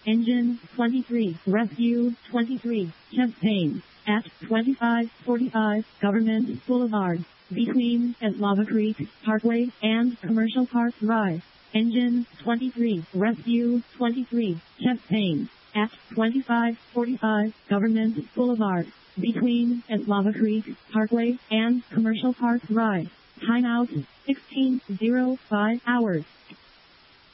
Engine 23, Rescue 23, chest pain at 2545 Government Boulevard, between at Lava Creek Parkway and Commercial Park Drive. Engine 23, Rescue 23, chest pain at 2545 Government Boulevard, between at Lava Creek Parkway and Commercial Park Drive. Timeout 16:05 hours.